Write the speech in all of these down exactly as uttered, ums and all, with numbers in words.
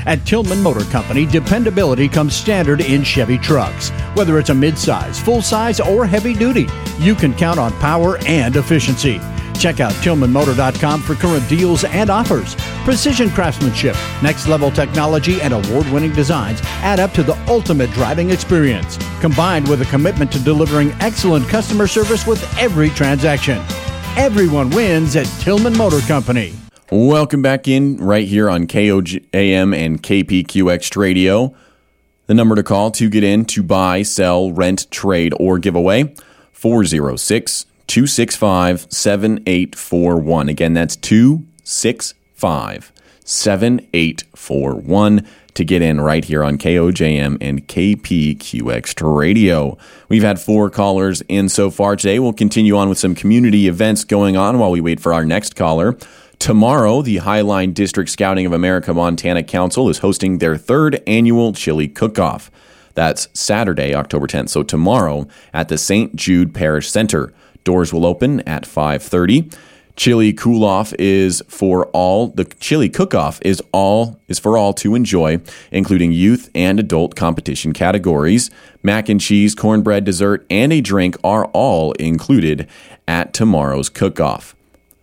At Tillman Motor Company, dependability comes standard in Chevy trucks. Whether it's a midsize, full-size, or heavy-duty, you can count on power and efficiency. Check out Tillman Motor dot com for current deals and offers. Precision craftsmanship, next-level technology, and award-winning designs add up to the ultimate driving experience, combined with a commitment to delivering excellent customer service with every transaction. Everyone wins at Tillman Motor Company. Welcome back in right here on K O J M and K P Q X Radio. The number to call to get in to buy, sell, rent, trade, or give away, four oh six, two six five, seven eight four one. Again, that's two six five, seven eight four one to get in right here on K O J M and K P Q X Radio. We've had four callers in so far today. We'll continue on with some community events going on while we wait for our next caller. Tomorrow, the Highline District Scouting of America Montana Council is hosting their third annual chili cook-off. That's Saturday, October tenth, so tomorrow at the Saint Jude Parish Center. Doors will open at five thirty. Chili cool-off is for all. The chili cook-off is all is for all to enjoy, including youth and adult competition categories. Mac and cheese, cornbread, dessert, and a drink are all included at tomorrow's cook-off.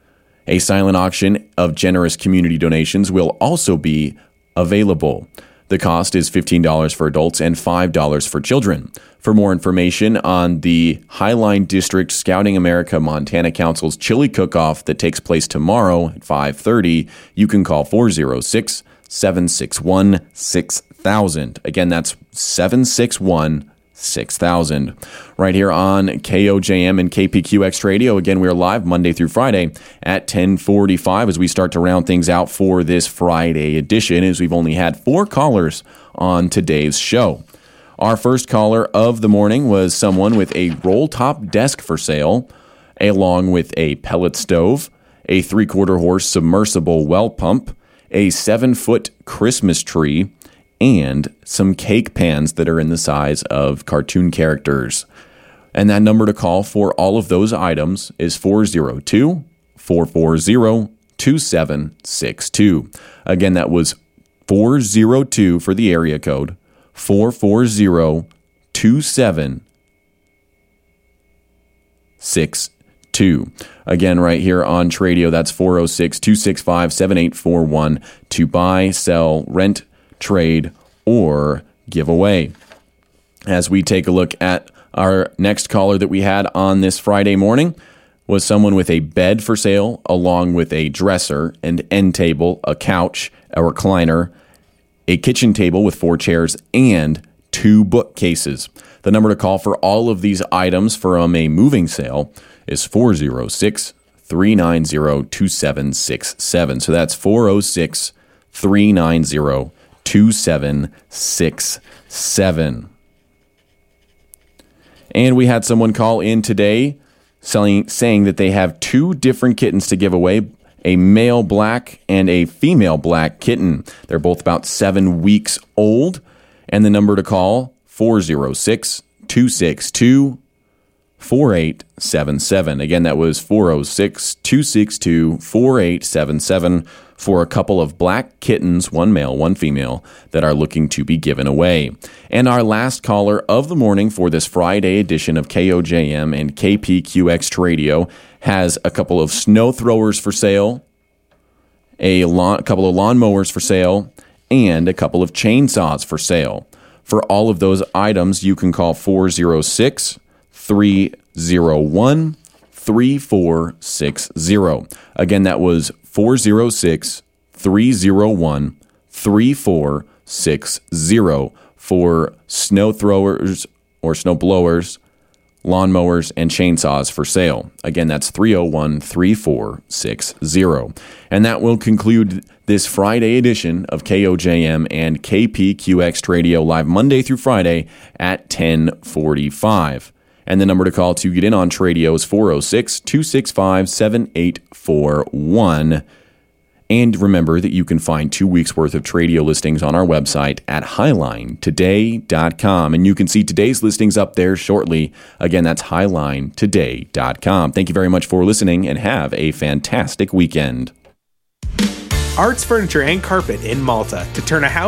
A silent auction of generous community donations will also be available. The cost is fifteen dollars for adults and five dollars for children. For more information on the Highline District Scouting America Montana Council's Chili Cook-Off that takes place tomorrow at five thirty, you can call four oh six, seven six one, six thousand. Again, that's seven six one, six thousand. Right here on K O J M and K P Q X Radio. Again, we're live Monday through Friday at ten forty-five as we start to round things out for this Friday edition, as we've only had four callers on today's show. Our first caller of the morning was someone with a roll-top desk for sale, along with a pellet stove, a three-quarter horse submersible well pump, a seven-foot Christmas tree, and some cake pans that are in the size of cartoon characters. And that number to call for all of those items is four oh two, four four zero, two seven six two. Again, that was four oh two for the area code, four four zero, two seven six two. Again, right here on Tradio, that's four oh six, two six five, seven eight four one to buy, sell, rent, trade, or give away. As we take a look at our next caller that we had on this Friday morning, was someone with a bed for sale, along with a dresser, an end table, a couch, a recliner, a kitchen table with four chairs, and two bookcases. The number to call for all of these items from a moving sale is four oh six, three nine zero, two seven six seven. So that's four oh six, three nine zero, two seven six seven. And we had someone call in today selling, saying that they have two different kittens to give away, a male black and a female black kitten. They're both about seven weeks old. And the number to call, four oh six, two six two, four eight seven seven. Again, that was four oh six, two six two, four eight seven seven for a couple of black kittens, one male, one female, that are looking to be given away. And our last caller of the morning for this Friday edition of K O J M and K P Q X Radio has a couple of snow throwers for sale, a, lawn, a couple of lawnmowers for sale, and a couple of chainsaws for sale. For all of those items, you can call four oh six, three oh one, three four six zero. Again, that was four oh six, three oh one, three four six zero for snow throwers or snow blowers, lawnmowers, and chainsaws for sale. Again, that's three oh one, three four six zero. And that will conclude this Friday edition of K O J M and K P Q X Radio, live Monday through Friday at ten forty-five. And the number to call to get in on Tradio is four oh six, two six five, seven eight four one. And remember that you can find two weeks' worth of Tradio listings on our website at highline today dot com. And you can see today's listings up there shortly. Again, that's highline today dot com. Thank you very much for listening, and have a fantastic weekend. Arts Furniture and Carpet in Malta. To turn a house